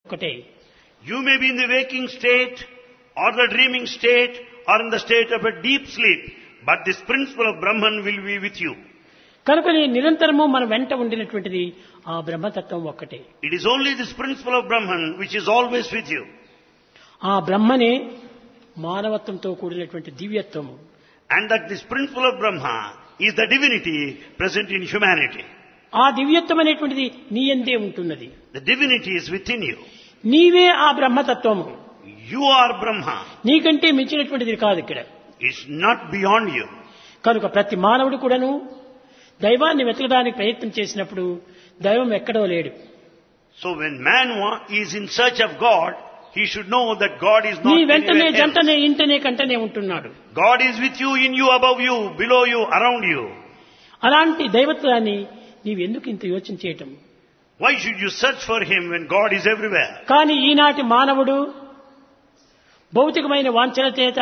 ఒకటే. You may be in the waking state or the dreaming state or in the state of a deep sleep, but this principle of Brahman will be with you. కనుకని నిరంతరము మన వెంట ఉండినటువంటిది ఆ బ్రహ్మతత్వం ఒక్కటే. It is only this principle of Brahman which is always with you. ఆ బ్రహ్మనే మానవత్వంతో కూడినటువంటి దివ్యత్వము. And that this principle of Brahma is the divinity present in humanity. ఆ దివ్యత్వం అనేటువంటిది నీ యందే ఉంటున్నది. The divinity is within you. నీవే ఆ బ్రహ్మతత్వము. You are Brahma. నీకంటే మించినటువంటిది కాదు ఇక్కడ. It's not beyond you. కనుక ప్రతి మానవుడు కూడాను దైవాన్ని వెతకడానికి ప్రయత్నం చేసినప్పుడు దైవం ఎక్కడో లేడు. So when man is in search of God, he should know that God is not నీ వెంటనే anywhere else. జంటనే ఇంటనే కంటనే ఉంటున్నాడు. God is with you, in you, above you, below you, around you. అలాంటి దైవత్వాన్ని నీవు ఎందుకు ఇంత యోచన చేయటం? Why should you search for him when God is everywhere? కానీ ఈనాటి మానవుడు భౌతికమైన వాంఛల చేత,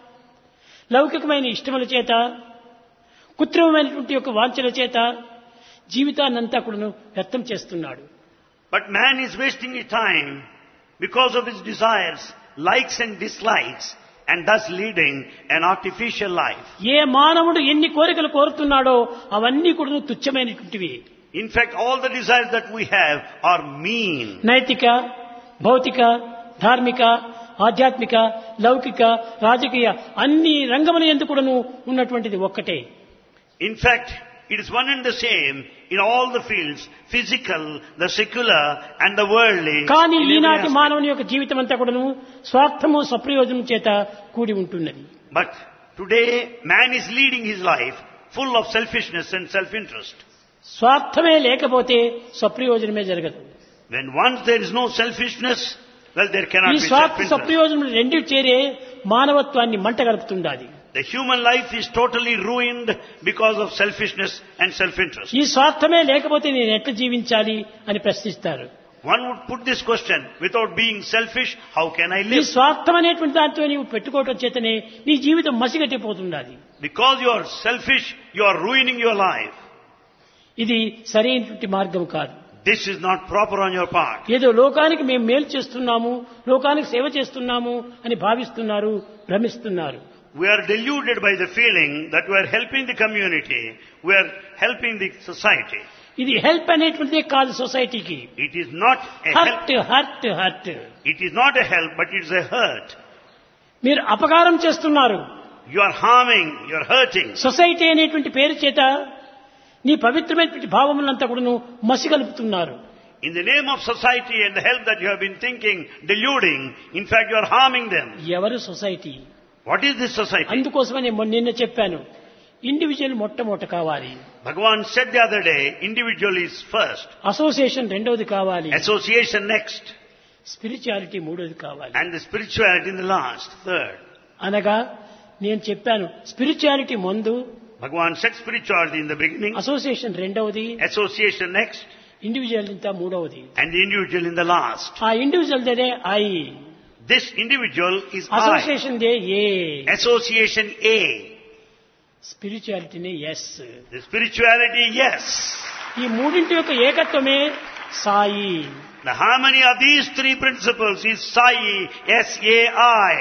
లౌకికమైన ఇష్టముల చేత, కృత్రిమమైనటువంటి యొక్క వాంఛల చేత జీవితాన్నంతా కూడా వ్యర్థం చేస్తున్నాడు. But man is wasting his time because of his desires, likes and dislikes, and thus leading an artificial life. ఏ మానవుడు ఎన్ని కోరికలు కోరుతున్నాడో అవన్నీ కూడా తుచ్చమైనటువంటివి. In fact, all the desires that we have are mean. నైతిక, భౌతిక, ధార్మిక, ఆధ్యాత్మిక, లౌకిక, రాజకీయ అన్ని రంగముల యందు కూడాను ఉన్నటువంటిది ఒక్కటే. In fact, it is one and the same in all the fields, physical, the secular and the worldly. కానీ in every ఈనాటి aspect. మానవుని యొక్క జీవితం అంతా కూడాను స్వార్థము స్వప్రయోజనం చేత కూడి ఉంటున్నది. But today, man is leading his life full of selfishness and self-interest. స్వార్థమే లేకపోతే స్వప్రయోజనమే జరగదు. When once there is no selfishness, well, there cannot ఈ be స్వార్థ self-interest. స్వప్రయోజనం రెండు చేరే మానవత్వాన్ని మంటగలుపుతుండాలి. The human life is totally ruined because of selfishness and self-interest. ఈ స్వార్థమే లేకపోతే నేను ఎట్లా జీవించాలి అని ప్రశ్నిస్తారు. One would put this question, without being selfish, how can I ఈ live? స్వార్థం అనేటువంటి దాంతో నీవు పెట్టుకోవటం చేతనే నీ జీవితం మసిగట్టిపోతుండాలి. Because you are selfish, you are ruining your life. ఇది సరైనటువంటి మార్గం కాదు. This is not proper on your part. ఏదో లోకానికి మేము మేలు చేస్తున్నాము, లోకానికి సేవ చేస్తున్నాము అని భావిస్తున్నారు, భ్రమిస్తున్నారు. We are deluded by the feeling that we are helping the community, we are helping the society. ఇది హెల్ప్ అనేటువంటిదే కాదు సొసైటీకి. It is not a help. Hurt hurt hurt. It is not a help, but it is a hurt. మీరు అపకారం చేస్తున్నారు. You are harming, you are hurting. Society అనేటువంటి పేరు చేత నీ పవిత్రమైనటువంటి భావములంతా కూడా మసిగలుపుతున్నారు. In the name of society and the help that you have been thinking, deluding, in fact you are harming them. ఎవరు society? What is this society? అందుకోసమని నిన్న చెప్పాను, ఇండివిజువల్ మొట్టమొదట కావాలి, Bhagavan said the other day, individual is first, association రెండవది కావాలి, association next, spirituality మూడవది కావాలి. and the spirituality in the last, third. అనగా నేను చెప్పాను స్పిరిచువాలిటీ ముందు, Bhagavan said spirituality in the beginning, association రెండవది, association next, ఇండివిజువల్ ఇంత మూడవది. and the individual in the last. ఆ individual they I, This individual is I. Association they A, Association A. స్పిరిచువాలిటీనే yes. The spirituality, yes. ఈ మూడింటి యొక్క ఏకత్వమే Sai. The harmony of these three principles is Sai, S-A-I.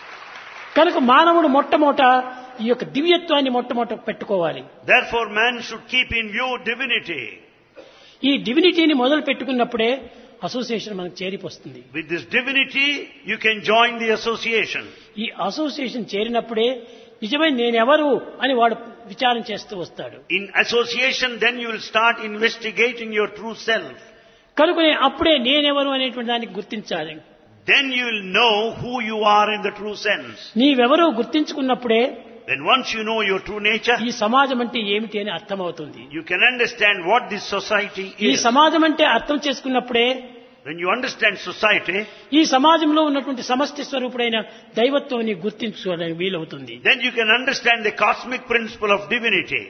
కనుక మానవుడు మొట్టమొదట ఈ యొక్క దివ్యత్వాన్ని మొట్టమొదట పెట్టుకోవాలి. Therefore man should keep in view divinity. ఈ డివినిటీని మొదలు పెట్టుకున్నప్పుడే అసోసియేషన్ మనకు చేరిపోతుంది. With this divinity, you can join the association. ఈ అసోసియేషన్ చేరినప్పుడే నిజమైన నేనెవరు అని వాడు విచారం చేస్తూ వస్తాడు. In association, then you will start investigating your true self. కనుకనే అప్పుడే నేనెవరు అనేటువంటి దానికి గుర్తించాలి. Then you will know who you are in the true sense. నీవెవరో గుర్తించుకున్నప్పుడే Then once you know your true nature, ఈ సమాజం అంటే ఏమిటి అని అర్థమవుతుంది. you can understand what this society ఈ is. సమాజం అంటే అర్థం చేసుకున్నప్పుడే When you understand society, ఈ సమాజంలో ఉన్నటువంటి సమష్టి స్వరూపుడైన దైవత్వాన్ని గుర్తించుకోవడానికి వీలవుతుంది. then you can understand the cosmic principle of divinity.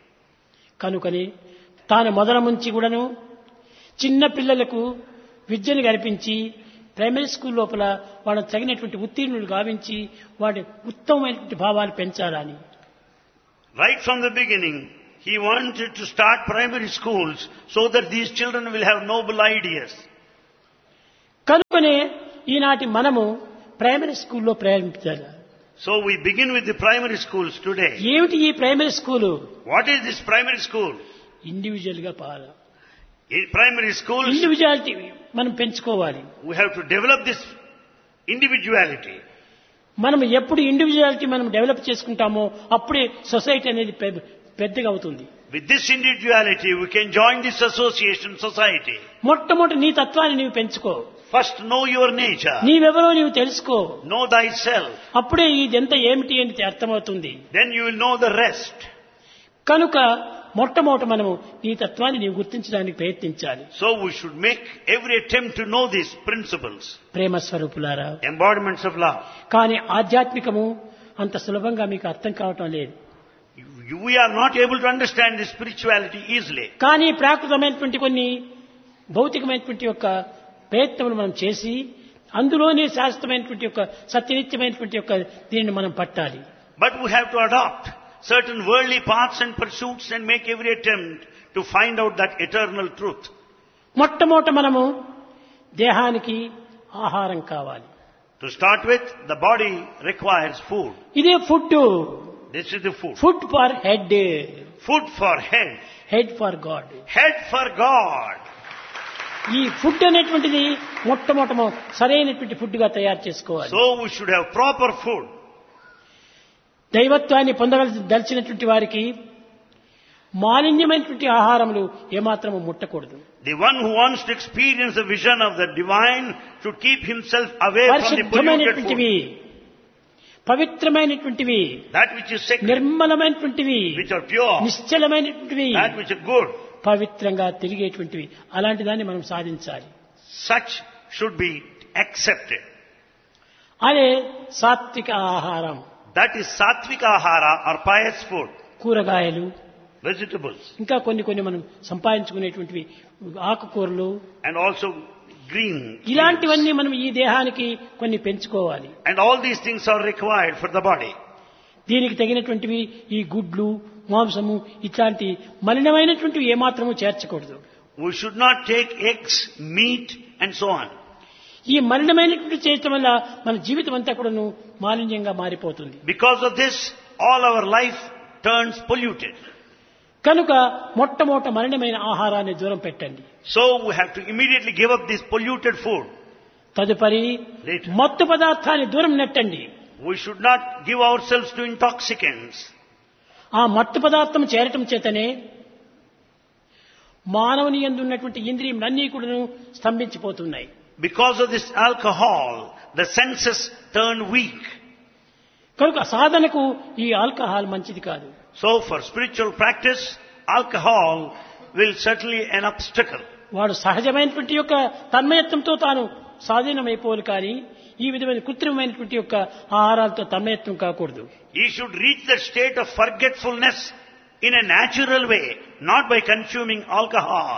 కనుకని తాను మొదల నుంచి కూడాను చిన్న పిల్లలకు విద్యను కల్పించి ప్రైమరీ స్కూల్ లోపల వాళ్ళకు తగినటువంటి ఉత్తీర్ణులు గావించి వాడి ఉత్తమమైనటువంటి భావాలు పెంచాలని. Right from the beginning, he wanted to start primary schools so that these children will have noble ideas. కనుకనే ఈనాటి మనము ప్రైమరీ స్కూల్లో ప్రారంభించాలి. So we begin with the primary schools today. ఏమిటి ఈ primary school? What is this primary school? Individual గా పాల In primary schools, individuality మనం పెంచుకోవాలి. we have to develop this individuality. మనం ఎప్పుడు ఇండివిజువాలిటీ మనం డెవలప్ చేసుకుంటామో అప్పుడే సొసైటీ అనేది పెద్దగా అవుతుంది. With this individuality, we can join this association society. మొట్టమొదటి నీ తత్వాన్ని నీవు పెంచుకో. First, know your nature. నీవెవరో నీవు తెలుసుకో. Know thyself. అప్పుడే ఇదంతా ఏమిటి అని అర్థమవుతుంది. Then you will know the rest. కనుక మొట్టమొదటి మనము నీ తత్వాన్ని నీవు గుర్తించడానికి ప్రయత్నించాలి. So we should make every attempt to know these principles. ప్రేమ స్వరూపులారా, Embodiments of love. కానీ ఆధ్యాత్మికము అంత సులభంగా మీకు అర్థం కావటం లేదు. We are not able to understand this spirituality easily. కానీ ప్రాకృతమైనటువంటి కొన్ని భౌతికమైనటువంటి యొక్క ప్రయత్నములు మనం చేసి అందులోనే శాశ్వతమైనటువంటి యొక్క సత్యనిత్యమైనటువంటి యొక్క దీనిని మనం పట్టాలి. But we have to adopt certain worldly paths and pursuits and make every attempt to find out that eternal truth. మొట్టమొదట మనము దేహానికి ఆహారం కావాలి. To start with, the body requires food. ఇదే food. This is the food. Food for head, Food for head. Head for God. Head for God. ఈ food అనేటువంటిది మొట్టమొదట సరైనటువంటి ఫుడ్ గా తయారు చేసుకోవాలి. So we should have proper food. దైవత్వాన్ని పొందదలిచినటువంటి వారికి మాలిన్యమైనటువంటి ఆహారములు ఏమాత్రము ముట్టకూడదు. The one who wants to experience the vision of the divine should keep himself away from the polluted పరిశుద్ధమైనటువంటివి, food. పవిత్రమైనటువంటివి, That which is sacred, నిర్మలమైనటువంటివి, which are pure, నిశ్చలమైనటువంటివి, that which are good, పవిత్రంగా తిరిగేటువంటివి, అలాంటి దాన్ని మనం సాధించాలి. such should be accepted. అదే సాత్విక ఆహారం. That is sattvika ahara or pious food. కూరగాయలు, Vegetables, ఇంకా కొన్ని మనం సంపాదించుకునేటువంటివి ఆకుకూరలు, and also green. ఇలాంటివన్నీ మనం ఈ దేహానికి కొన్ని పెంచుకోవాలి. And all these things are required for the body. దీనికి తగినటువంటివి ఈ గుడ్లు, మాంసము ఇట్లాంటి మలినమైనటువంటివి ఏమాత్రము చేర్చకూడదు. We should not take eggs, meat and so on. ఈ మలినమైనటువంటి చేయటం వల్ల మన జీవితం అంతా కూడాను మాలిన్యంగా మారిపోతుంది. Because of this, all our life turns polluted. కనుక మొట్టమొదట మలినమైన ఆహారాన్ని దూరం పెట్టండి. So we have to immediately give up this polluted food. తదుపరి Later. మత్తు పదార్థాన్ని దూరం నెట్టండి. We should not give ourselves to intoxicants. ఆ మత్తు పదార్థం చేరటం చేతనే మానవుని యందు ఉన్నటువంటి ఇంద్రియములన్నీ కూడాను స్తంభించిపోతున్నాయి. Because of this alcohol, the senses turn weak. కనుక సాధనకు ఈ ఆల్కహాల్ మంచిది కాదు. So for spiritual practice, alcohol will certainly an obstacle. వాడు సహజమైనటువంటి యొక్క తన్మయత్వంతో తాను స్వాధీనమైపోవాలి, కానీ ఈ విధమైన కృత్రిమమైనటువంటి యొక్క ఆహారాలతో తన్మయత్వం కాకూడదు. He should reach the state of forgetfulness in a natural way, not by consuming alcohol.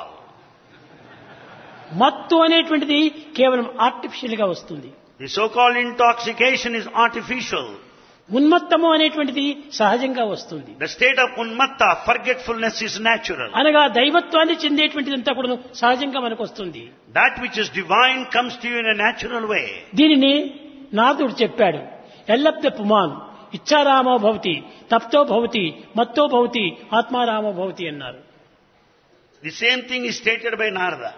మత్తు అనేటువంటిది కేవలం ఆర్టిఫిషియల్ గా వస్తుంది. The so-called intoxication is artificial. ఉన్మత్తము అనేటువంటిది సహజంగా వస్తుంది. The state of unmatta, forgetfulness, is natural. అనగా దైవత్వాన్ని చెందేటువంటిదంతా కూడా సహజంగా మనకు వస్తుంది. That which is divine comes to you in a natural way. దీనిని నాథుడు చెప్పాడు, ఎల్లప్త పుమాన్ ఇచ్చారామో భవతి, తప్తో భవతి, మత్తో భవతి, ఆత్మారామో భవతి అన్నారు. The same thing is stated by Narada.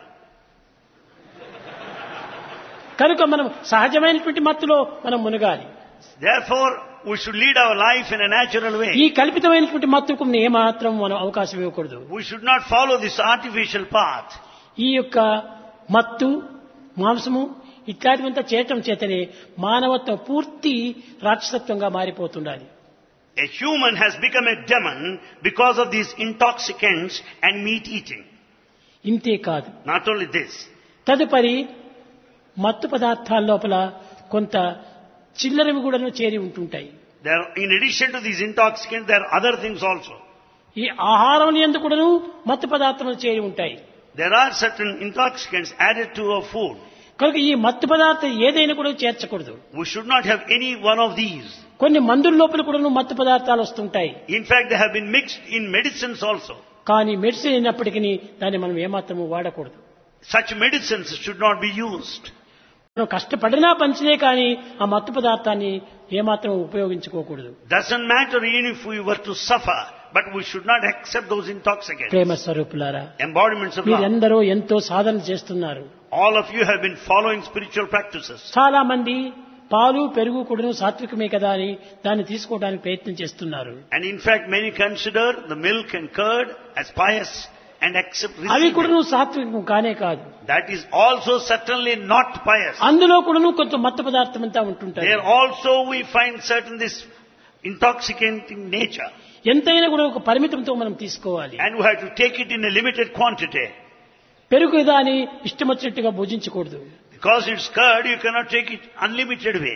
కనుక మనం సహజమైనటువంటి మత్తులో మనం మునగాలి. Therefore, we should lead our life in a natural way. ఈ కల్పితమైనటువంటి మత్తుకు ఏమాత్రం మనం అవకాశం ఇవ్వకూడదు. We should not follow this artificial path. ఈ యొక్క మత్తు, మాంసము ఇట్లాంటివంతా చేయటం చేతనే మానవత్వం పూర్తి రాక్షసత్వంగా మారిపోతుండాలి. A human has become a demon because of these intoxicants and meat eating. ఇంతే కాదు, Not only this. తదుపరి మత్తు పదార్థాల లోపల కొంత చిల్లరవి కూడాను చేరి ఉంటుంటాయి. There, in addition to these intoxicants, there are other things also. ఈ ఆహారం యందు కూడాను మత్తు పదార్థములు చేరి ఉంటాయి. There are certain intoxicants added to our food. కనుక ఈ మత్తు పదార్థం ఏదైనా కూడా చేర్చకూడదు. We should not have any one of these. కొన్ని మందుల లోపల కూడాను మత్తు పదార్థాలు వస్తుంటాయి. In fact, they have been mixed in medicines also. కానీ మెడిసిన్ అయినప్పటికీ దాన్ని మనం ఏమాత్రము వాడకూడదు. Such medicines should not be used. మనం కష్టపడినా పంచినే కానీ ఆ మత్తు పదార్థాన్ని ఏమాత్రం ఉపయోగించుకోకూడదు. Doesn't matter even if we were to suffer, but we should not accept those intoxicants. ప్రేమ స్వరూపులారా, Embodiments of love. మీరందరూ ఎంతో సాధన చేస్తున్నారు. All of you have been following spiritual practices. చాలా మంది పాలు పెరుగు కూడాను సాత్వికమే కదా అని దాన్ని తీసుకోవడానికి ప్రయత్నం చేస్తున్నారు. And in fact, many consider the milk and curd as pious and accept అవి receive కూడాను it. సాత్వికం కానే కాదు. That is also certainly not pious. అందులో కూడాను కొంత మత్తు పదార్థం అంతా ఉంటుంటాయి. There also we find certain this intoxicating nature. ఎంతైనా కూడా ఒక పరిమితంతో మనం తీసుకోవాలి. And we have to take it in a limited quantity. పెరుగు దాని ఇష్టం వచ్చినట్టుగా భుజించకూడదు. Because it's curd, you cannot take it unlimited way.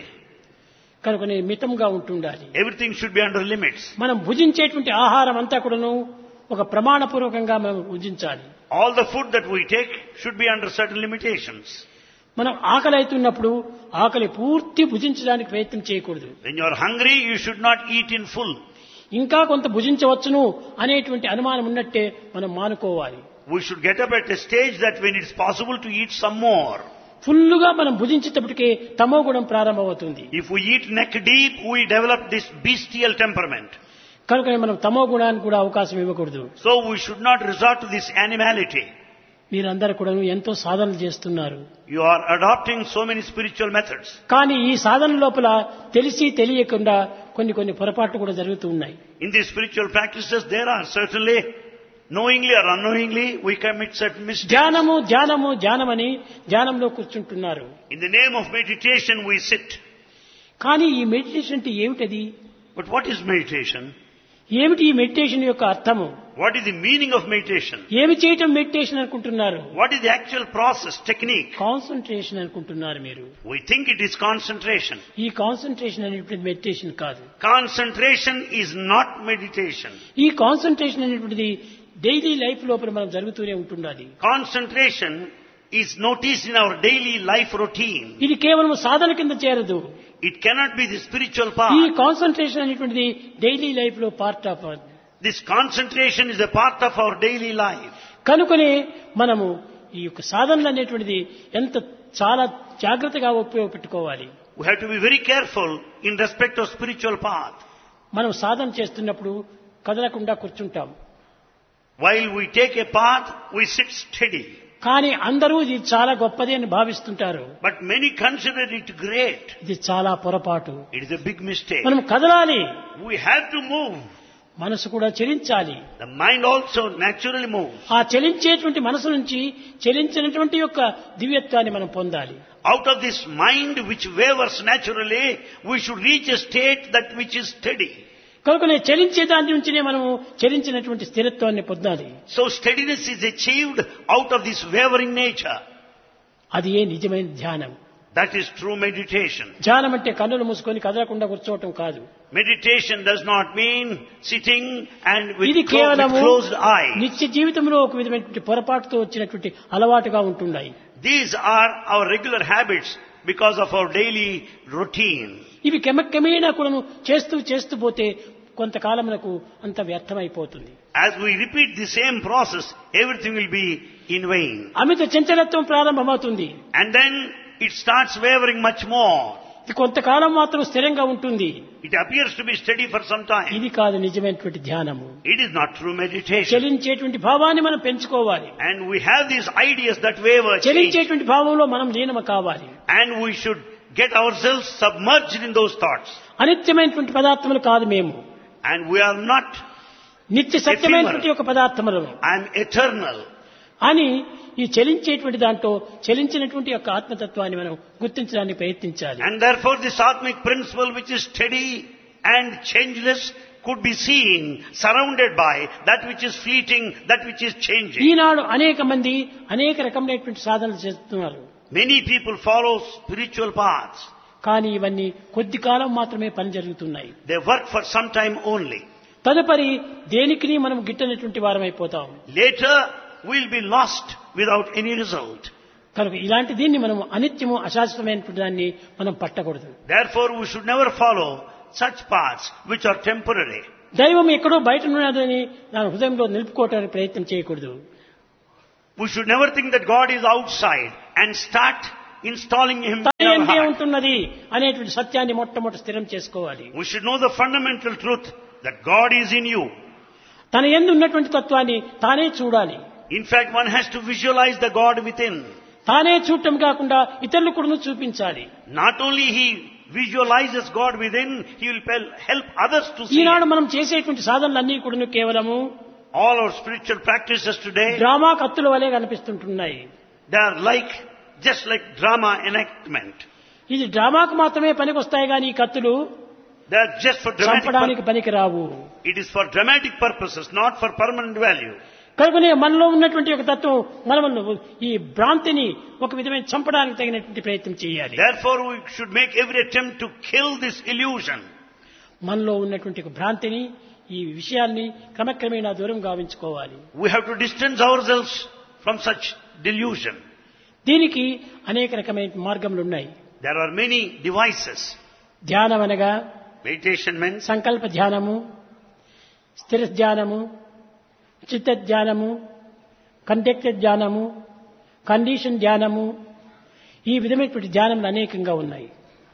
కనుక మితంగా ఉంటుండాలి. Everything should be under limits. మనం భుజించేటువంటి ఆహారం అంతా కూడాను ఒక ప్రమాణపూర్వకంగా మనం భుజించాలి. All the food that we take should be under certain limitations. మనం ఆకలి అవుతున్నప్పుడు ఆకలి పూర్తి భుజించడానికి ప్రయత్నం చేయకూడదు. When you are hungry, you should not eat in full. ఇంకా కొంత భుజించవచ్చును అనేటువంటి అనుమానం ఉన్నట్టే మనం మానుకోవాలి. We should get up at a stage that when it's possible to eat some more. ఫుల్లుగా మనం భుజించేటప్పటికే తమో గుణం ప్రారంభమవుతుంది. If we eat neck deep, we develop this bestial temperament. కనుక మనం తమో గుణానికి కూడా అవకాశం ఇవ్వకూడదు. So we should not resort to this animality. మీరందరూ కూడా ఎంతో సాధనలు చేస్తున్నారు. You are adopting so many spiritual methods. కానీ ఈ సాధన లోపల తెలిసి తెలియకుండా కొన్ని పొరపాట్లు కూడా జరుగుతూ ఉన్నాయి. In these spiritual practices, there are certainly, knowingly or unknowingly, we commit certain mistakes. ధ్యానమని ధ్యానంలో కూర్చుంటున్నారు. In the name of meditation, we sit. కానీ ఈ మెడిటేషన్ అంటే ఏమిటది? But what is meditation? ఏమిటి ఈ మెడిటేషన్ యొక్క అర్థము? What is the meaning of meditation? ఏమి చేయటం మెడిటేషన్ అనుకుంటున్నారు? What is the actual process, technique? Concentration అనుకుంటున్నారు మీరు. We think it is concentration. ఈ కాన్సంట్రేషన్ అనేటువంటి మెడిటేషన్ కాదు. Concentration is not meditation. ఈ కాన్సంట్రేషన్ అనేటువంటిది డైలీ లైఫ్ లోపల మనం జరుగుతూనే ఉంటుండాలి. Concentration is noticed in our daily life routine. ఇది కేవలం సాధన కింద చేరదు. It cannot be the spiritual ఈ part. కాన్సంట్రేషన్ అనేటువంటిది డైలీ లైఫ్ లో part of. This concentration is a part of our daily life. కనుకనే మనము ఈ యొక్క సాధనలు అనేటువంటిది చాలా జాగ్రత్తగా ఉపయోగపెట్టుకోవాలి. We have to be very careful in respect of spiritual path. మనం సాధన చేస్తున్నప్పుడు కదలకుండా కూర్చుంటాం. While we take a path, we sit steady. కానీ అందరూ ఇది చాలా గొప్పది అని భావిస్తుంటారు. But many consider it great. ఇది చాలా పొరపాటు. It is a big mistake. మనం కదలాలి. We have to move. మనసు కూడా చలించాలి. The mind also naturally moves. ఆ చలించేటువంటి మనసు నుంచి చలించినటువంటి యొక్క దివ్యత్వాన్ని మనం పొందాలి. Out of this mind which wavers naturally, we should reach a state that which is steady. కనుక చలించే దాని నుంచినే మనము చలించినటువంటి స్థిరత్వాన్ని పొందాలి. So steadiness is achieved out of this wavering nature. అది ఏ నిజమైన ధ్యానం. That is true meditation. ధ్యానం అంటే కన్నులు మూసుకొని కదలకుండా కూర్చోవటం కాదు. Meditation does not mean sitting and ఇది with కేవలము closed eyes. నిత్య జీవితంలో ఒక విధమైనటువంటి పొరపాటుతో వచ్చినటువంటి అలవాటుగా ఉంటున్నాయి. These are our regular habits because of our daily routine. ఇవి క్రమేణా కూడా చేస్తూ పోతే కొంతకాలమునకు అంత వ్యర్థమైపోతుంది. As we repeat the same process, everything will be in vain. అమిత చంచలత్వం ప్రారంభమవుతుంది. And then it starts wavering much more. ఇది కొంతకాలం మాత్రం స్థిరంగా ఉంటుంది. It appears to be steady for some time. ఇది కాదు నిజమైనటువంటి ధ్యానము. It is not true meditation. చలించేటువంటి భావాన్ని మనం పెంచుకోవాలి. And we have these ideas that waver. చలించేటువంటి భావంలో మనం లీనము కావాలి. And we should get ourselves submerged in those thoughts. అనిత్యమైనటువంటి పదార్థములు కాదు మేము. And we are not. నిత్య సత్యమైనటువంటి ఒక పదార్థములను. I am eternal. అని ఈ చలించేటువంటి దాంట్లో చలించినటువంటి యొక్క ఆత్మతత్వాన్ని మనం గుర్తించడానికి ప్రయత్నించాలి. And therefore this atmic principle which is steady and changeless could be seen surrounded by that which is fleeting, that which is changing. ఈనాడు అనేక మంది అనేక రకమైనటువంటి సాధనలు చేస్తున్నారు. Many people follow spiritual paths. కానీ ఇవన్నీ కొద్ది కాలం మాత్రమే పని జరుగుతున్నాయి. They work for some time only. తదుపరి దేనికి మనం గిట్టనటువంటి వారమైపోతాం. Later we'll be lost without any result. కనుక ఇలాంటి దీన్ని మనం అనిత్యము అశాశ్వతమైనటువంటి దాన్ని మనం పట్టకూడదు. Therefore we should never follow such paths which are temporary. దైవం ఎక్కడో బయట ఉన్నదని నా హృదయంలో నిలుపుకోవడానికి ప్రయత్నం చేయకూడదు. We should never think that God is outside and start installing Him ఎందే heart. ఉంటున్నది అనేటువంటి సత్యాన్ని మొట్టమొదటి స్థిరం చేసుకోవాలి. We should know the fundamental truth that God is in you. తన యందు ఉన్నటువంటి తత్వాన్ని తానే చూడాలి. In fact, one has to visualize the God within. తానే చూడటం కాకుండా ఇతరులకు కూడా చూపించాలి. Not only he visualizes God within, he will help others to see Eenadu it. మనం చేసేటువంటి సాధనలన్నీ కూడా కేవలము All our spiritual practices today, drama కత్తుల వలె కనిపిస్తుంటున్నాయి. they are just like drama enactment. ఇది డ్రామాకు మాత్రమే పనికొస్తాయి కానీ ఈ కత్తులు They are just for చంపడానికి పనికిరావు. It is for dramatic purposes, not for permanent value. కనుకనే మనలో ఉన్నటువంటి ఒక తత్వం మనం ఈ భ్రాంతిని ఒక విధమైన చంపడానికి తగినటువంటి ప్రయత్నం చేయాలి. Therefore, we should make every attempt to kill this illusion. మనలో ఉన్నటువంటి ఒక భ్రాంతిని ఈ విషయాల్ని క్రమక్రమేణా దూరం గావించుకోవాలి. We have to distance ourselves from such delusion. దీనికి అనేక రకమైన మార్గములు ఉన్నాయి. There are many devices. ధ్యానం అనగా Meditation means సంకల్ప ధ్యానము, స్థిర ధ్యానము, చిత్త ధ్యానము, కంటెక్టెడ్ ధ్యానము, కండిషన్ ధ్యానము, ఈ విధమైనటువంటి ధ్యానములు అనేకంగా ఉన్నాయి.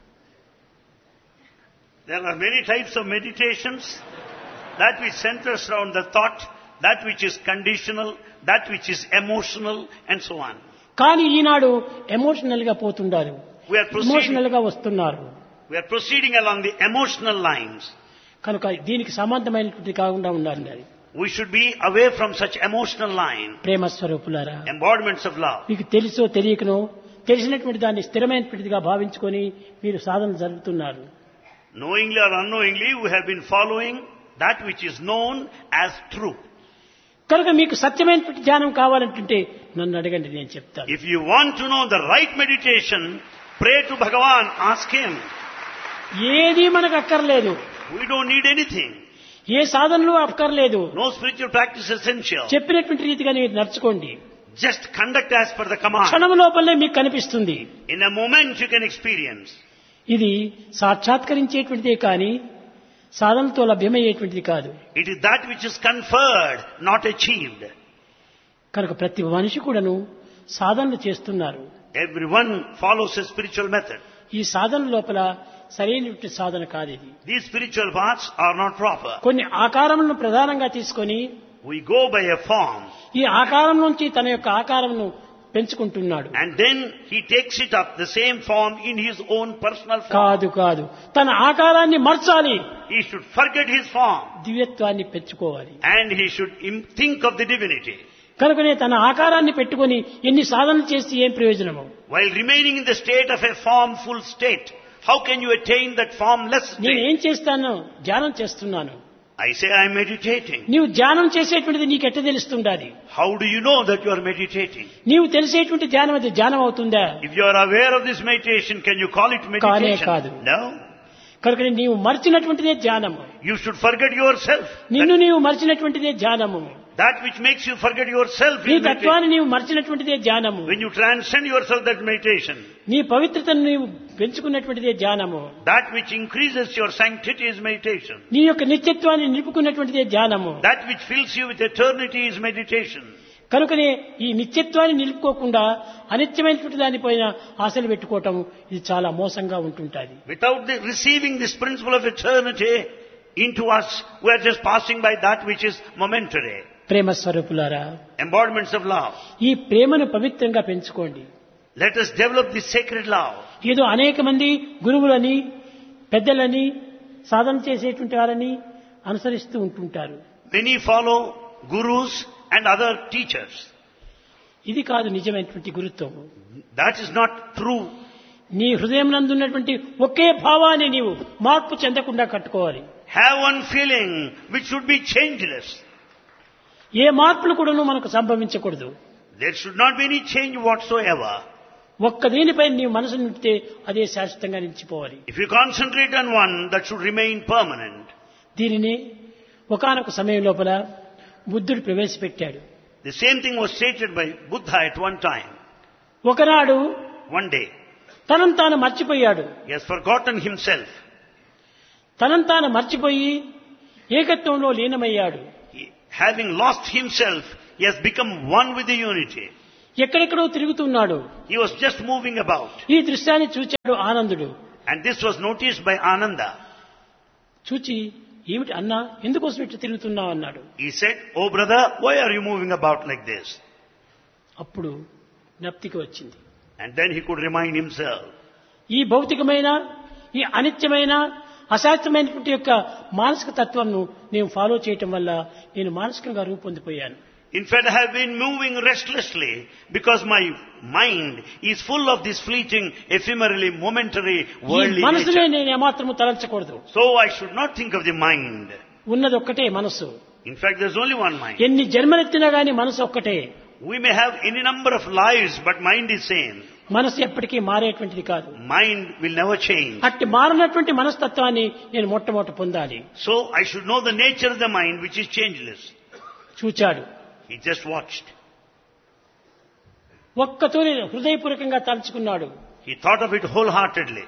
there are many types of meditations. That which centers around the thought, that which is conditional, that which is emotional, and so on. కానీ ఈనాడు ఎమోషనల్ గా పోతుండారు, We are ఎమోషనల్ గా వస్తున్నారు. proceeding along the emotional lines. కనుక దీనికి సంబంధమైనటువంటి కాకుండా ఉండాలి. We should be away from such emotional line, ప్రేమ స్వరూపులారా, embodiments of love. మీకు తెలుసో తెలియకనో తెలిసినటువంటి దాన్ని స్థిరమైనటువంటిదిగా భావించుకొని మీరు సాధన జరుపుతున్నారు. Knowingly or unknowingly, we have been following that which is known as true. కనుక మీకు సత్యమైనటువంటి ధ్యానం కావాలంటుంటే నన్ను అడగండి, నేను చెప్తాను. If you want to know the right meditation, pray to Bhagavan, ask him. ఏది మనకు అక్కర్లేదు, We don't need anything. ఏ సాధనలు అక్కర్లేదు. No spiritual practice is essential. చెప్పినటువంటి రీతిగా మీరు నడుచుకోండి. Just conduct as per the command. క్షణం లోపలే మీకు కనిపిస్తుంది. In a moment you can experience. ఇది సాక్షాత్కరించేటువంటిదే కానీ సాధనతో లభ్యమయ్యేటువంటిది కాదు. It is that which is conferred, not achieved. కనుక ప్రతి మనిషి కూడాను సాధనలు చేస్తున్నారు. Everyone follows a spiritual method. ఈ సాధన లోపల సరైనటువంటి సాధన కాదు ఇది. These spiritual paths are not proper. కొన్ని ఆకారములను ప్రధానంగా తీసుకొని We go by a form, ఈ ఆకారం నుంచి తన యొక్క ఆకారమును పెంచుకుంటున్నాడు. and then he takes it up, the same form, in his own personal form. కాదు తన ఆకారాన్ని మార్చాలి, He should forget his form, దివ్యత్వాన్ని పెంచుకోవాలి. and he should think of the divinity. కనుకనే తన ఆకారాన్ని పెట్టుకొని ఎన్ని సాధనలు చేస్తే ఏం ప్రయోజనము? While remaining in the state of a formful state, how can you attain that formless నేను state? ఏం చేస్తాను? ధ్యానం చేస్తున్నాను. I say I am meditating. నీవు ధ్యానం చేసేటువంటిది నీకు ఎట్ట తెలుస్తుండాలి? How do you know that you are meditating? నీవు తెలిసేటువంటి ధ్యానం అది ధ్యానం అవుతుందా? If you are aware of this meditation, can you call it meditation? కాదు. No. కనుక నీవు మర్చినటువంటిదే ధ్యానము. You should forget yourself. నిన్ను నీవు మర్చినటువంటిదే ధ్యానము. That which makes you forget yourself నీ is meditation. తత్వాన్ని నీవు మర్చినటువంటిదే ధ్యానము. When you transcend yourself, that meditation. నీ పవిత్రతను నీవు పెంచుకున్నటువంటిదే ధ్యానము. That which increases your sanctity is meditation. నీ యొక్క నిత్యత్వాన్ని నిలుపుకున్నటువంటిదే ధ్యానము. That which fills you with eternity is meditation. కనుకనే ఈ నిత్యత్వాన్ని నిలుపుకోకుండా అనిత్యమైనటువంటి దానిపైన ఆశలు పెట్టుకోవటం ఇది చాలా మోసంగా ఉంటుంటుంది. Without receiving this principle of eternity into us, we are just passing by that which is momentary. ప్రేమ స్వరూపులారా, Embodiments of love. ఈ ప్రేమను పవిత్రంగా పెంచుకోండి. Let us develop this sacred love. ఏదో అనేక మంది గురువులని పెద్దలని సాధన చేసేటువంటి వారని అనుసరిస్తూ ఉంటుంటారు. Many follow gurus and other teachers. ఇది కాదు నిజమైనటువంటి గురుత్వం. That is not true. నీ హృదయం నందు ఉన్నటువంటి ఒకే భావాన్ని నీవు మార్పు చెందకుండా కట్టుకోవాలి. Have one feeling which should be changeless. ఏ మార్పులు కూడాను మనకు సంభవించకూడదు. There should not be any change whatsoever. ఒక్క దీనిపై నీవు మనసు నింపితే అదే శాశ్వతంగా నిలిచిపోవాలి. If you concentrate on one, that should remain permanent. దీనిని ఒకానొక సమయం లోపల బుద్ధుడు ప్రవేశపెట్టాడు. The same thing was stated by Buddha at one time. ఒకనాడు One day, తనను తాను మర్చిపోయాడు. he has forgotten himself. తనను తాను మర్చిపోయి ఏకత్వంలో లీనమయ్యాడు. Having lost himself, he has become one with the unity. ఎక్కడెక్కడో తిరుగుతున్నాడు. He was just moving about. ఈ దృశ్యాన్ని చూచాడు ఆనందుడు. And this was noticed by Ananda. చూచి ఏమిటి అన్నా ఎందుకోసం ఇట్లా తిరుగుతున్నావు అన్నాడు. He said, "Oh brother, why are you moving about like this?" అప్పుడు జ్ఞప్తికి వచ్చింది. And then he could remind himself. ఈ భౌతికమైన ఈ అనిత్యమైన అశాస్త్రమైనటువంటి యొక్క మానసిక తత్వంను నేను ఫాలో చేయటం వల్ల నేను మానసికంగా రూపొందిపోయాను. In fact, I have been moving restlessly because my mind is full of this fleeting, ephemerally, momentary, ఈ worldly మనసునే nature. నేను ఏమాత్రము తలంచకూడదు. So I should not think of the mind. ఉన్నది ఒక్కటే మనసు. In fact, there's only one mind. ఎన్ని జన్మలెత్తినా గాని మనసు ఒక్కటే. We may have any number of lives, but mind is same. మనసు ఎప్పటికీ మారేటువంటిది కాదు. Mind will never change. అట్టి మారినటువంటి మనస్తత్వాన్ని నేను మొట్టమొదట పొందాలి. So I should know the nature of the mind, which is changeless. చూచాడు. He just watched. ఒక్కతోనే హృదయపూర్వకంగా తలుచుకున్నాడు. He thought of it wholeheartedly.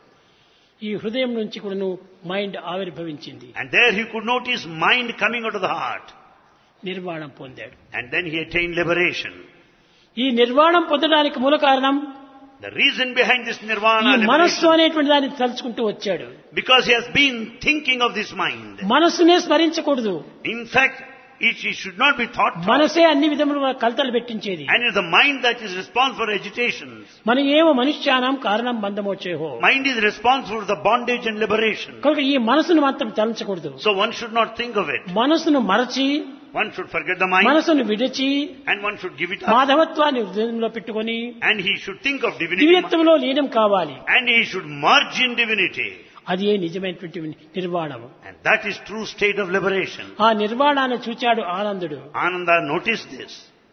ఈ హృదయం నుంచి కూడాను మైండ్ ఆవిర్భవించింది. And there he could notice mind coming out of the heart. నిర్వాణం పొందాడు. And then he attained liberation. ఈ నిర్వాణం పొందడానికి మూల కారణం The reason behind this ఈ nirvana మనస్సు liberation, అనేటువంటి దాన్ని తలుచుకుంటూ వచ్చాడు. because he has been thinking of this mind. మనస్సునే స్మరించకూడదు. In fact, it should not be thought of. మనసే అన్ని విధములుగా కలతలు పెట్టించేది. And it's the mind that is responsible for agitations. మన ఏమో మనుష్యానం కారణం బంధమోచేహో. Mind is responsible for the bondage and liberation. కనుక ఈ మనసును మాత్రం తలంచకూడదు. So one should not think of it. మనసును మరచి One should forget the mind మనసును విడిచి and one should give it up. మాధవత్వాన్ని హృదయంలో పెట్టుకొని And he should think of divinity. దివ్యత్వంలో లీనం కావాలి. And he should merge in divinity. అది నిజమైనటువంటి నిర్వాణము. And that is true state of liberation. ఆ నిర్వాణాన్ని చూచాడు ఆనందుడు. Ananda noticed this.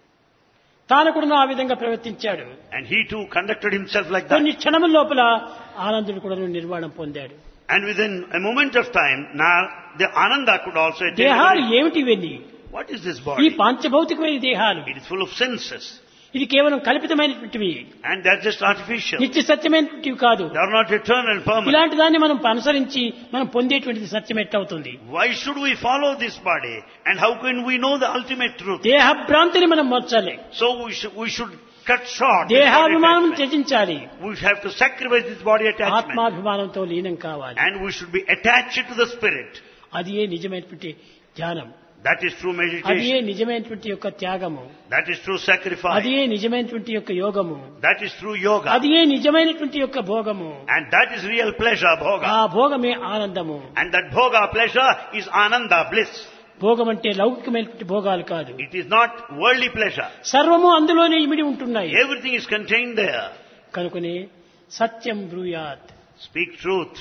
తాను కూడా ఆ విధంగా ప్రవర్తించాడు. And he too conducted himself like that. కొన్ని క్షణముల లోపల ఆనందుడు కూడా నిర్వాణం పొందాడు. And within a moment of time, now the Ananda could also attain దేహాలు liberation. ఏమిటి ఇవన్నీ? What is this ఈ body? పాంచభౌతికమైన దేహాలు It is full of senses. ఇది కేవలం కల్పితమైనటువంటివి, And they are just artificial. నిత్య సత్యమైనటువంటివి కాదు. They are not eternal, permanent. ఇలాంటి దాన్ని మనం అనుసరించి మనం పొందేటువంటిది సత్యం ఎట్లవుతుంది? Why should we follow this body? And how can we know the ultimate truth? దేహ భ్రాంతిని మనం మర్చాలి. So we should cut short this body దేహాభిమానం attachment. త్యజించాలి. We have to sacrifice this body attachment. ఆత్మాభిమానంతో లీనం కావాలి. And we should be attached to the spirit. అది నిజమైనటువంటి ధ్యానం. That is true అది meditation. నిజమైనటువంటి యొక్క త్యాగము. That is true sacrifice. అది నిజమైనటువంటి యొక్క యోగము. That is true yoga. అది నిజమైనటువంటి యొక్క భోగము. And that is real pleasure, bhoga. ఆ భోగమే ఆనందము. And that bhoga, pleasure, is ananda, bliss. భోగం అంటే లౌకికమైనటువంటి భోగాలు కాదు. It is not worldly pleasure. సర్వము అందులోనే ఇమిడి ఉంటున్నాయి. Everything is contained there. కనుకనే సత్యం బ్రూయాత్. Speak truth.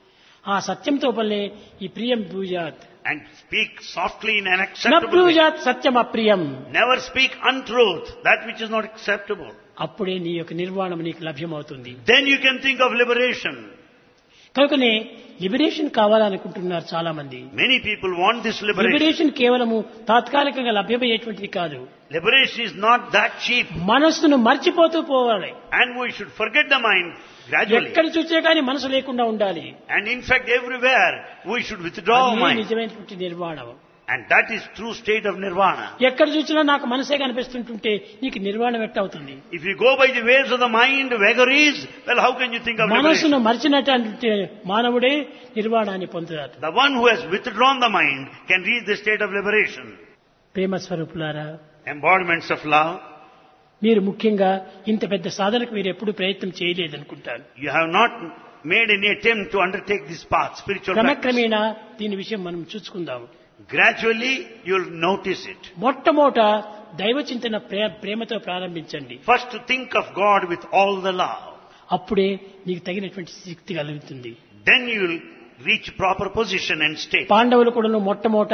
ఆ సత్యంతో పల్లె ఈ ప్రియం బ్రూయాత్. And speak softly in an న acceptable way. బ్రూయాత్ Satyam అప్రియం. Never speak untruth, that which is not acceptable. అప్పుడే నీ యొక్క నిర్వాణం నీకు లభ్యమవుతుంది. Then you can think of liberation. కనుకనే లిబరేషన్ కావాలనుకుంటున్నారు చాలా మంది. Many people want this liberation. Liberation కేవలము తాత్కాలికంగా లభ్యమయ్యేటువంటిది కాదు. Liberation is not that cheap. మనస్సును మర్చిపోతూ పోవాలి. And we should forget the mind gradually. ఎక్కడ చూసే కానీ మనసు లేకుండా ఉండాలి. And in fact, everywhere we should withdraw our అది mind. నిజమైనటువంటి నిర్వాణం. And that is true state of nirvana. ఎక్కడ చూసినా నాకు మనసే కనిపిస్తుంటుంటే నీకు నిర్వాణం ఎట్టవుతుంది? If you go by the ways of the mind, vagaries, well, how can you think of మనసును liberation? మర్చినటువంటి మానవుడే నిర్వాణాన్ని పొందుతాడు. The one who has withdrawn the mind can reach the state of liberation. ప్రేమ స్వరూపులారా, Embodiments of love. మీరు ముఖ్యంగా ఇంత పెద్ద సాధనకు మీరు ఎప్పుడు ప్రయత్నం చేయలేదనుకుంటాను. You have not made any attempt to undertake this path, spiritual practice. క్రమక్రమేణా దీని విషయం మనం చూసుకుందాం. Gradually, you'll notice it. మొట్టమొదట దైవ చింతన ప్రేమతో ప్రారంభించండి. First to think of God with all the love. అప్పుడే నీకు తగినటువంటి శక్తి కలుగుతుంది. Then you will reach proper position and state. పాండవులు కూడా మొట్టమొదట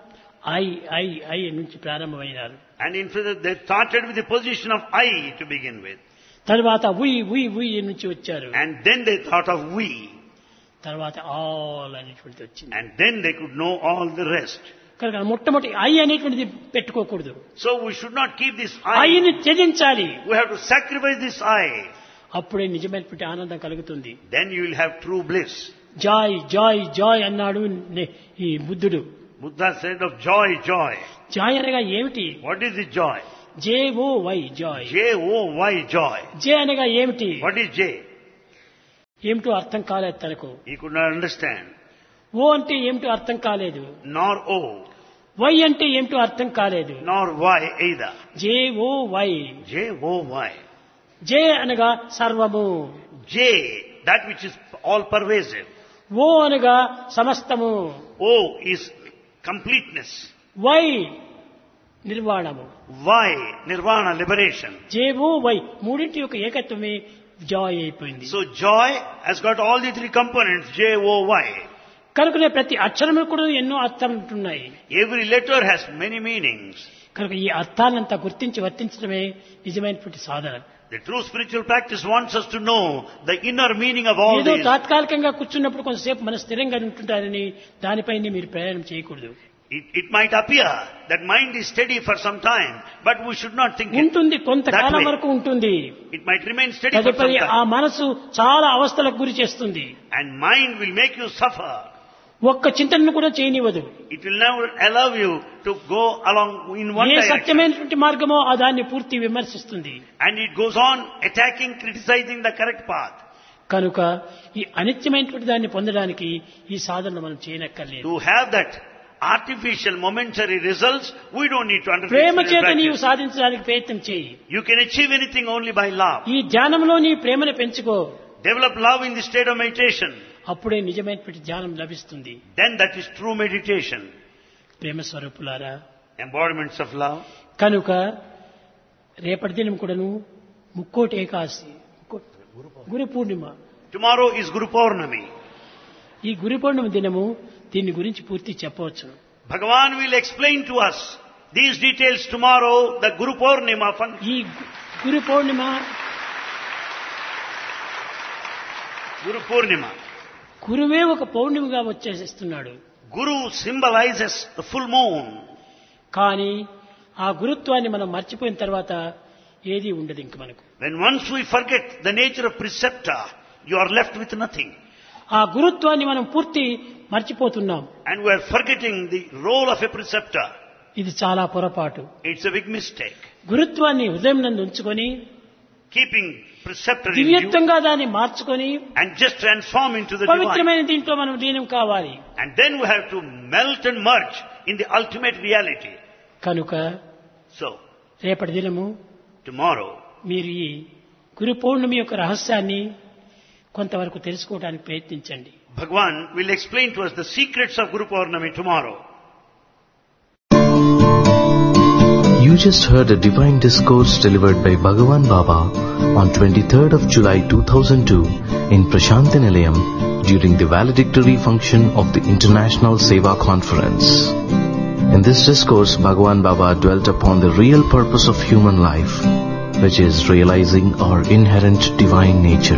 ఐ నుంచి ప్రారంభమైనారు. And in fact, they started with the position of I to begin with. తర్వాత ఉయ్ నుంచి వచ్చారు. And then they thought of we. తర్వాత ఆల్ అనేటువంటిది వచ్చింది. And then they could know all the rest. కనుక మొట్టమొదటి ఐ అనేటువంటిది పెట్టుకోకూడదు. So we should not keep this I. ఐని త్యజించాలి. We have to sacrifice this I. అప్పుడే నిజమైనటువంటి ఆనందం కలుగుతుంది. Then you will have true bliss. Joy Joy Joy అన్నాడు ఈ బుద్ధుడు. Buddha said of joy, joy. Joy అనగా ఏమిటి? What is the joy? J-O-Y, Joy. J-O-Y, joy. జే అనగా ఏమిటి? What is J? ఏమిటో అర్థం కాలేదు తనకు. He could not understand. ఓ అంటే ఏమిటో అర్థం కాలేదు. Nor O, వై అంటే ఏమిటో అర్థం కాలేదు. nor Y either. J-O-Y. J-O-Y. జే అనగా సర్వము. J, that which is all pervasive. ఓ అనగా సమస్తము. O is completeness. Why నిర్వాణము. Y, nirvana, liberation. జే-ఓ-వై మూడింటి యొక్క ఏకత్వమే జాయ్ అయిపోయింది. So joy has got all the three components, J-O-Y. కనుకనే ప్రతి అక్షరము కూడా ఎన్నో అర్థాలు ఉంటున్నాయి. Every letter has many meanings. కనుక ఈ అర్థాలంతా గుర్తించి వర్తించడమే నిజమైనటువంటి సాధన. The true spiritual practice wants us to know the inner meaning of all ఏదో these. తాత్కాలికంగా కూర్చున్నప్పుడు కొంతసేపు మన స్థిరంగా ఉంటుంటారని దానిపైనే మీరు ప్రయాణం చేయకూడదు. It might appear that mind is steady for some time, but we should not think it ఉంటుంది, that కొంతకాలం way. వరకు ఉంటుంది. It might remain steady for some తదుపరి ఆ time. మనసు చాలా అవస్థలకు గురి చేస్తుంది. And mind will make you suffer. ఒక్క చింతనను కూడా చేయనివ్వదు. It will never allow you to go along in one A direction. సత్యమైనటువంటి మార్గమో ఆ దాన్ని పూర్తి విమర్శిస్తుంది. And it goes on attacking, criticizing the correct path. కనుక ఈ అనిత్యమైనటువంటి దాన్ని పొందడానికి ఈ సాధన మనం చేయనక్కర్లేదు. To have that artificial momentary results, we don't need to undertake Prema spiritual చేత నీవు practice. సాధించడానికి ప్రయత్నం చేయి. You can achieve anything only by love. ఈ ధ్యానంలో నీ ప్రేమను పెంచుకో. Develop love in the state of meditation. అప్పుడే నిజమైనటువంటి ధ్యానం లభిస్తుంది. Then that is true meditation. ప్రేమ స్వరూపులారా, Embodiments of love. కనుక రేపటి దినం కూడాను Mukkoti Ekadashi, Guru Purnima. Tomorrow is Guru Purnami. ఈ గురు పౌర్ణమి దినము దీని గురించి పూర్తి చెప్పవచ్చు. Bhagavan will explain to us these details tomorrow, the Guru Purnima function. ఈ గురు పౌర్ణిమ Guru Purnima. గురువే ఒక పౌర్ణమిగా వచ్చేసేస్తున్నాడు. Guru symbolizes the full moon. కానీ ఆ గురుత్వాన్ని మనం మర్చిపోయిన తర్వాత ఏది ఉండదు ఇంక మనకు. When once we forget the nature of preceptor, you are left with nothing. ఆ గురుత్వాన్ని మనం పూర్తి మర్చిపోతున్నాం. And we are forgetting the role of a preceptor. ఇది చాలా పొరపాటు. It's a big mistake. గురుత్వాన్ని హృదయం నందు ఉంచుకొని Keeping preceptor in you దివ్యత్వంగా దాన్ని మార్చుకొని and just transform into the divine. పవిత్రమైన దీంట్లో మనం లీనం కావాలి. And then we have to melt and merge in the ultimate reality. కనుక So, రేపటి దినము tomorrow, మీరు ఈ గురు పౌర్ణమి యొక్క రహస్యాన్ని కొంతవరకు తెలుసుకోవడానికి ప్రయత్నించండి. Bhagavan will explain to us the secrets of Guru Purnami tomorrow. You just heard a divine discourse delivered by Bhagavan Baba on 23rd of July 2002 in Prashanthi Nilayam during the valedictory function of the International Seva Conference. In this discourse, Bhagavan Baba dwelt upon the real purpose of human life, which is realizing our inherent divine nature.